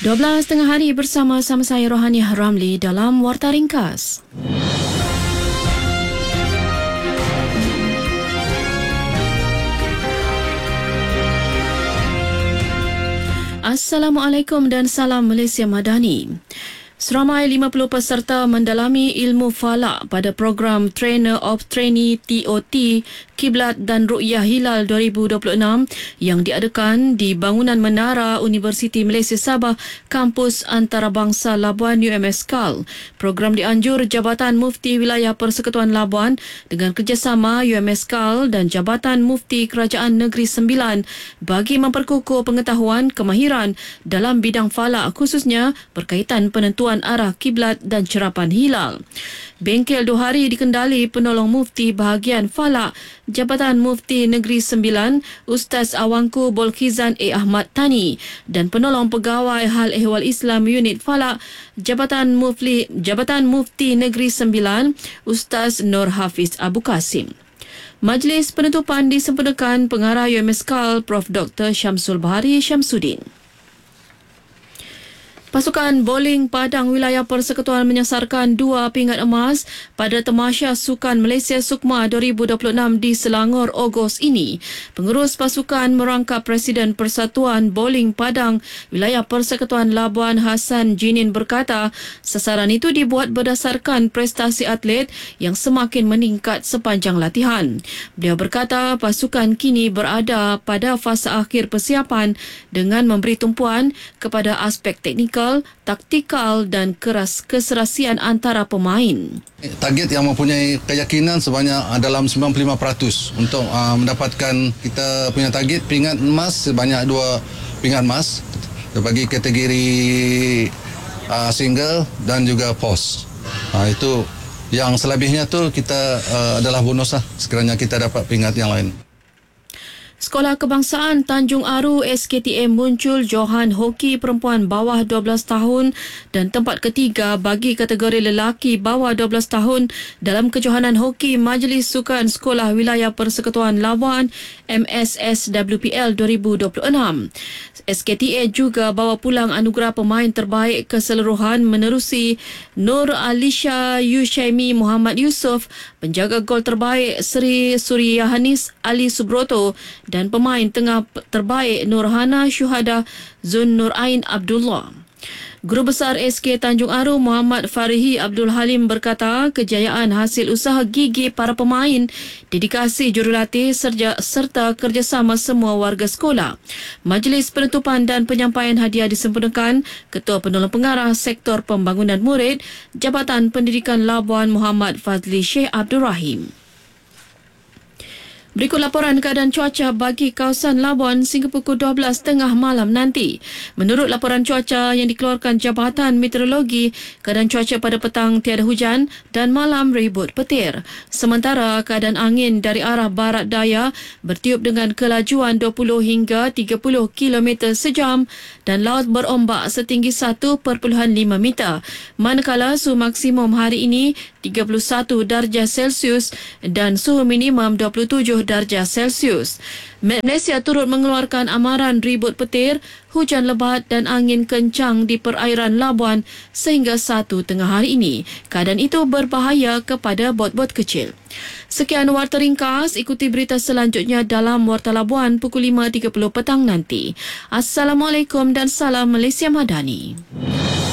12 tengah hari bersama-sama saya Rohaniah Ramli dalam Warta Ringkas. Assalamualaikum dan salam Malaysia Madani. Seramai 50 peserta mendalami ilmu falak pada program Trainer of Trainee TOT Kiblat dan Ru'yah Hilal 2026 yang diadakan di bangunan Menara Universiti Malaysia Sabah, Kampus Antarabangsa Labuan UMS KAL. Program dianjur Jabatan Mufti Wilayah Persekutuan Labuan dengan kerjasama UMS KAL dan Jabatan Mufti Kerajaan Negeri Sembilan bagi memperkukuh pengetahuan kemahiran dalam bidang falak, khususnya berkaitan penentuan arah kiblat dan cerapan hilal. Bengkel 2 hari dikendali penolong mufti bahagian falak Jabatan Mufti Negeri Sembilan Ustaz Awangku Bolkhizan A. Ahmad Tani dan penolong pegawai Hal Ehwal Islam Unit Falak Jabatan Mufti Negeri Sembilan Ustaz Nur Hafiz Abu Kasim. Majlis penutupan disempurnakan Pengarah UMS KAL Prof. Dr. Syamsul Bahari Syamsuddin. Pasukan Bowling Padang Wilayah Persekutuan menyasarkan 2 pingat emas pada Tamasya Sukan Malaysia Sukma 2026 di Selangor Ogos ini. Pengurus pasukan merangkap Presiden Persatuan Bowling Padang Wilayah Persekutuan Labuan Hassan Jinin berkata, sasaran itu dibuat berdasarkan prestasi atlet yang semakin meningkat sepanjang latihan. Beliau berkata pasukan kini berada pada fasa akhir persiapan dengan memberi tumpuan kepada aspek teknikal, taktikal dan keserasian antara pemain. Target yang mempunyai keyakinan sebanyak dalam 95% untuk mendapatkan kita punya target pingat emas sebanyak 2 pingat emas bagi kategori single dan juga post. Itu yang selebihnya tu kita adalah bonus lah sekiranya kita dapat pingat yang lain. Sekolah Kebangsaan Tanjung Aru SKTM muncul Johan Hoki perempuan bawah 12 tahun dan tempat ketiga bagi kategori lelaki bawah 12 tahun dalam kejohanan hoki Majlis Sukan Sekolah Wilayah Persekutuan Labuan MSSWPL 2026. SKTA juga bawa pulang anugerah pemain terbaik keseluruhan menerusi Nur Alisha Yushaimi Muhammad Yusof, penjaga gol terbaik Sri Suryahanis Ali Subroto dan pemain tengah terbaik Nurhana Syuhada Zun Nurain Abdullah. Guru Besar SK Tanjung Aru Muhammad Farihi Abdul Halim berkata kejayaan hasil usaha gigi para pemain, dedikasi jurulatih serta kerjasama semua warga sekolah. Majlis penutupan dan penyampaian hadiah disempurnakan Ketua Penolong Pengarah Sektor Pembangunan Murid Jabatan Pendidikan Labuan Muhammad Fazli Sheikh Abdul Rahim. Berikut laporan keadaan cuaca bagi kawasan Labuan sehingga pukul 12 tengah malam nanti. Menurut laporan cuaca yang dikeluarkan Jabatan Meteorologi, keadaan cuaca pada petang tiada hujan dan malam ribut petir. Sementara keadaan angin dari arah barat daya bertiup dengan kelajuan 20 hingga 30 km sejam dan laut berombak setinggi 1.5 meter. Manakala suhu maksimum hari ini 31 darjah Celsius dan suhu minimum 27 darjah Celsius. Malaysia turut mengeluarkan amaran ribut petir, hujan lebat dan angin kencang di perairan Labuan sehingga 1 tengah hari ini. Keadaan itu berbahaya kepada bot-bot kecil. Sekian Warta Ringkas, ikuti berita selanjutnya dalam Warta Labuan pukul 5.30 petang nanti. Assalamualaikum dan salam Malaysia Madani.